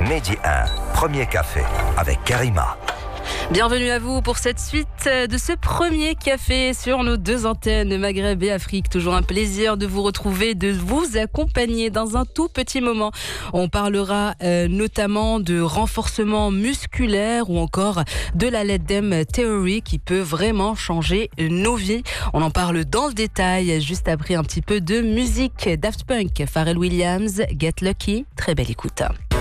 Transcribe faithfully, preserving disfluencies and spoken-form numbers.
Mehdi un, premier café avec Karima. Bienvenue à vous pour cette suite de ce premier café sur nos deux antennes Maghreb et Afrique. Toujours un plaisir de vous retrouver, de vous accompagner dans un tout petit moment. On parlera euh, notamment de renforcement musculaire ou encore de la Let Them Theory qui peut vraiment changer nos vies. On en parle dans le détail juste après un petit peu de musique. Daft Punk, Pharrell Williams, Get Lucky. Très belle écoute.